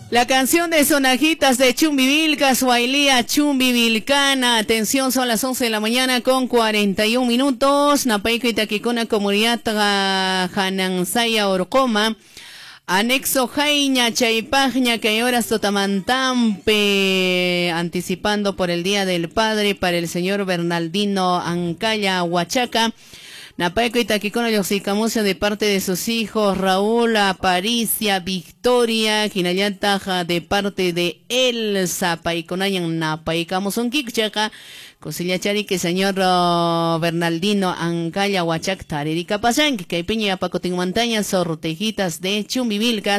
La canción de Sonajitas de Chumbivilcas, Wailía Chumbivilcana. Atención, son las 11 de la mañana con 41 minutos. Napaico Itaquicona, comunidad Janansaya Orcoma. Anexo Jaiña, Chaipagña, que hay horas Totamantampe, anticipando por el Día del Padre para el señor Bernardino Ancaya Huachaca. Napaico Itaquicona Yoxicamucia de parte de sus hijos Raúl, Aparicia, Victoria, Quinayataja de parte de Elsa, Paiconayan Napaicamos un Kikchaca, Cosillachari que señor Bernardino Ancaya Huachac Taririca Pasan, que hay peña Pacotín Montaña, Sortejitas de Chumbivilcas.